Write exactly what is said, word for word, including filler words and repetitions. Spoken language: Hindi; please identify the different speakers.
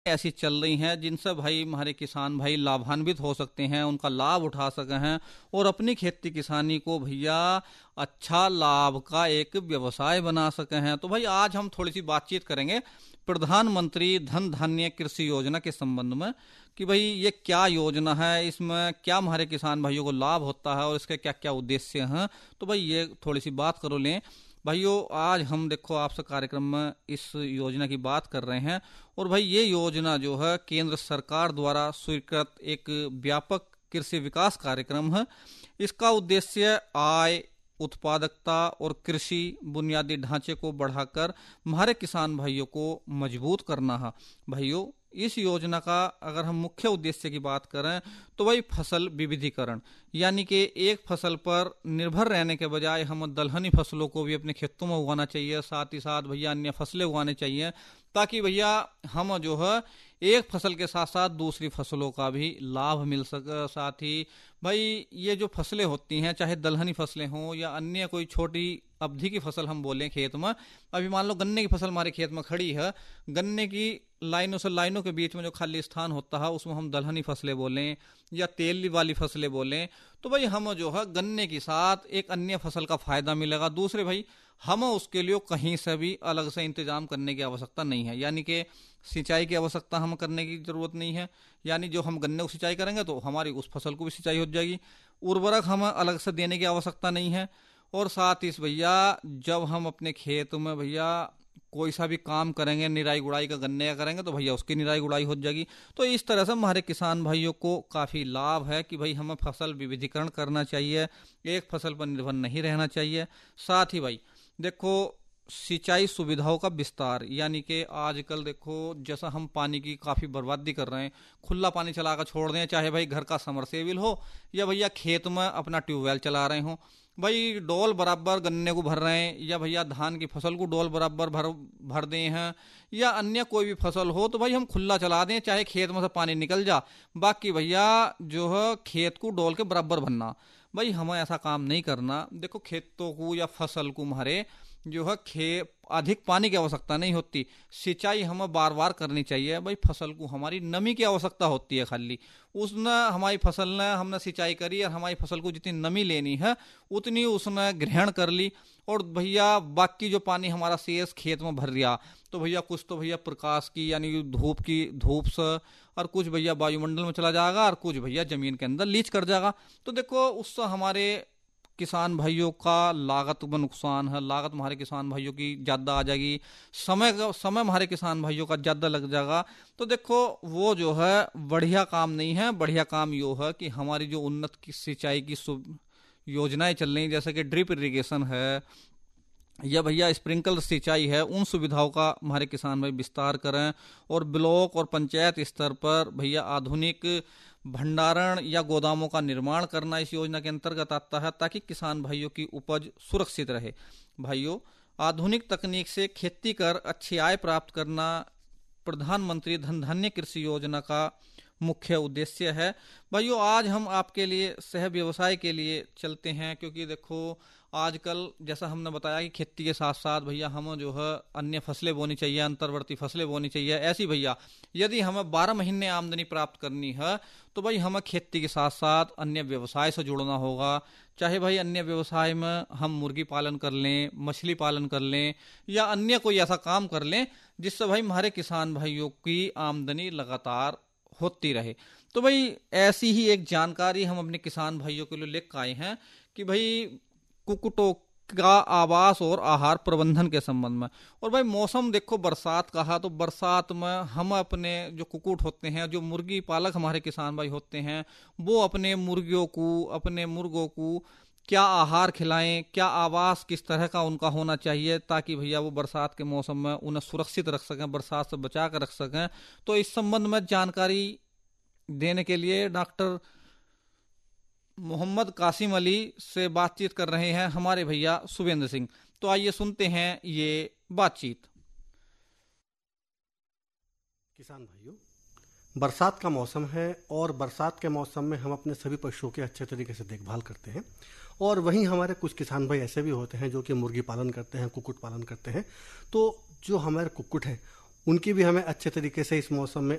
Speaker 1: ऐसी चल रही हैं जिनसे भाई हमारे किसान भाई लाभान्वित हो सकते हैं, उनका लाभ उठा सके हैं और अपनी खेती किसानी को भैया अच्छा लाभ का एक व्यवसाय बना सके हैं। तो भाई आज हम थोड़ी सी बातचीत करेंगे प्रधानमंत्री धन धान्य कृषि योजना के संबंध में कि भाई ये क्या योजना है, इसमें क्या हमारे किसान भाइयों को लाभ होता है और इसके क्या क्या उद्देश्य हैं। तो भाई ये थोड़ी सी बात करो लें भाइयों। आज हम देखो आपसे कार्यक्रम में इस योजना की बात कर रहे हैं और भाई ये योजना जो है केंद्र सरकार द्वारा स्वीकृत एक व्यापक कृषि विकास कार्यक्रम है। इसका उद्देश्य आय, उत्पादकता और कृषि बुनियादी ढांचे को बढ़ाकर हमारे किसान भाइयों को मजबूत करना है। भाइयों इस योजना का अगर हम मुख्य उद्देश्य की बात करें तो भाई फसल विविधीकरण, यानी कि एक फसल पर निर्भर रहने के बजाय हम दलहनी फसलों को भी अपने खेतों में उगाना चाहिए, साथ ही साथ भैया अन्य फसलें उगाने चाहिए ताकि भैया हम जो है एक फसल के साथ साथ दूसरी फसलों का भी लाभ मिल सके। साथ ही भाई ये जो फसलें होती हैं, चाहे दलहनी फसलें हों या अन्य कोई छोटी अवधि की फसल हम बोलें खेत में, अभी मान लो गन्ने की फसल हमारे खेत में खड़ी है, गन्ने की लाइनों से लाइनों के बीच में जो खाली स्थान होता है उसमें हम दलहनी फसलें बोलें या तेल वाली फसलें बोलें, तो भाई हम जो है गन्ने के साथ एक अन्य फसल का फायदा मिलेगा। दूसरे भाई हम उसके लिए कहीं से भी अलग से इंतजाम करने की आवश्यकता नहीं है, यानी कि सिंचाई की आवश्यकता हम करने की जरूरत नहीं है। यानी जो हम गन्ने को सिंचाई करेंगे तो हमारी उस फसल को भी सिंचाई हो जाएगी। उर्वरक हमें अलग से देने की आवश्यकता नहीं है। और साथ ही भैया जब हम अपने खेत में भैया कोई सा भी काम करेंगे, निराई गुड़ाई का गन्ने का करेंगे तो भैया उसकी निराई गुड़ाई हो जाएगी। तो इस तरह से हमारे किसान भाइयों को काफी लाभ है कि भाई हमें फसल विविधीकरण करना चाहिए, एक फसल पर निर्भर नहीं रहना चाहिए। साथ ही भाई देखो सिंचाई सुविधाओं का विस्तार, यानी कि आजकल देखो जैसा हम पानी की काफी बर्बादी कर रहे हैं, खुला पानी चलाकर छोड़ दें, चाहे भाई घर का समरसेबिल हो या भैया खेत में अपना ट्यूबवेल चला रहे हो, भाई डोल बराबर गन्ने को भर रहे हैं या भैया धान की फसल को डोल बराबर भर भर दे हैं या अन्य कोई भी फसल हो तो भाई हम खुला चला दें, चाहे खेत में से पानी निकल जा, बाकी भैया जो है खेत को डोल के बराबर भरना। भाई हमें ऐसा काम नहीं करना। देखो खेतों को या फसल को हमारे जो है खे अधिक पानी की आवश्यकता नहीं होती, सिंचाई हमें बार बार करनी चाहिए। भाई फसल को हमारी नमी की आवश्यकता होती है, खाली उसने हमारी फसल ने हमने सिंचाई करी और हमारी फसल को जितनी नमी लेनी है उतनी उसने ग्रहण कर ली और भैया बाकी जो पानी हमारा शेष खेत में भर लिया तो भैया कुछ तो भैया प्रकाश की यानी धूप की धूप से और कुछ भैया वायुमंडल में चला जाएगा और कुछ भैया जमीन के अंदर लीच कर जाएगा। तो देखो उससे हमारे किसान भाइयों का लागत में नुकसान है, लागत हमारे किसान भाइयों की ज्यादा आ जाएगी, समय का समय हमारे किसान भाइयों का ज्यादा लग जाएगा। तो देखो वो जो है बढ़िया काम नहीं है। बढ़िया काम यो है कि हमारी जो उन्नत की सिंचाई की योजनाएं चल रही जैसे कि ड्रिप इरिगेशन है या भैया स्प्रिंकलर सिंचाई है, उन सुविधाओं का हमारे किसान भाई विस्तार करें और ब्लॉक और पंचायत स्तर पर भैया आधुनिक भंडारण या गोदामों का निर्माण करना इस योजना के अंतर्गत आता है ताकि किसान भाइयों की उपज सुरक्षित रहे। भाइयों आधुनिक तकनीक से खेती कर अच्छी आय प्राप्त करना प्रधानमंत्री धन धान्य कृषि योजना का मुख्य उद्देश्य है। भाइयों आज हम आपके लिए सह व्यवसाय के लिए चलते हैं, क्योंकि देखो आजकल जैसा हमने बताया कि खेती के साथ साथ भैया हम जो है अन्य फसलें बोनी चाहिए, अंतर्वर्ती फसलें बोनी चाहिए। ऐसी भैया यदि हमें बारह महीने आमदनी प्राप्त करनी है तो भाई हमें खेती के साथ साथ अन्य व्यवसाय से जुड़ना होगा। चाहे भाई अन्य व्यवसाय में हम मुर्गी पालन कर लें, मछली पालन कर लें या अन्य कोई ऐसा काम कर लें जिससे भाई हमारे किसान भाइयों की आमदनी लगातार होती रहे। तो भाई ऐसी ही एक जानकारी हम अपने किसान भाइयों के लिए लेकर आए हैं कि भाई कुक्कुटों का आवास और आहार प्रबंधन के संबंध में। और भाई मौसम देखो बरसात कहा तो बरसात में हम अपने जो कुक्कुट होते हैं, जो मुर्गी पालक हमारे किसान भाई होते हैं, वो अपने मुर्गियों को अपने मुर्गों को क्या आहार खिलाएं, क्या आवास किस तरह का उनका होना चाहिए ताकि भैया वो बरसात के मौसम में उन्हें सुरक्षित रख सकें, बरसात से बचा कर रख सकें। तो इस संबंध में जानकारी देने के लिए डॉक्टर मोहम्मद कासिम अली से बातचीत कर रहे हैं हमारे भैया सुवेंद्र सिंह। तो आइए सुनते हैं ये बातचीत।
Speaker 2: किसान भाइयों, बरसात का मौसम है और बरसात के मौसम में हम अपने सभी पशुओं की अच्छे तरीके से देखभाल करते हैं और वहीं हमारे कुछ किसान भाई ऐसे भी होते हैं जो कि मुर्गी पालन करते हैं, कुक्कुट पालन करते हैं। तो जो हमारे कुक्कुट हैं उनकी भी हमें अच्छे तरीके से इस मौसम में